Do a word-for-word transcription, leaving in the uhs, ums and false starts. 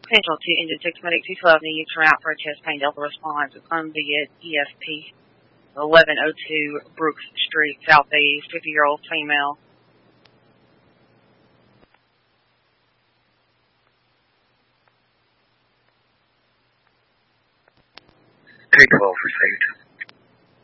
Central two, engine six medic two twelve needs to route for a chest pain Delta response. It's on the E S P eleven oh two Brooks Street, Southeast, fifty-year-old female. three twelve received.